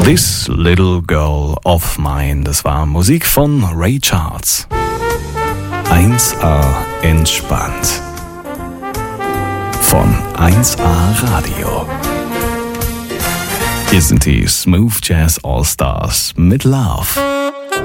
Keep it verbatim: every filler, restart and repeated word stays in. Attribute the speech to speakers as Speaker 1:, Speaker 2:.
Speaker 1: This Little Girl of Mine, das war Musik von Ray Charles. eins A entspannt. Von eins A Radio. Hier sind die Smooth Jazz All Stars mit Love.